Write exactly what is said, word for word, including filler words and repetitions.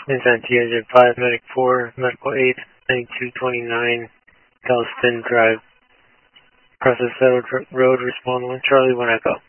Nissan T S five, Medic four, Medical eight, ninety-two twenty-nine, Galveston Drive. Process Settled Road, respond one Charlie, one Echo.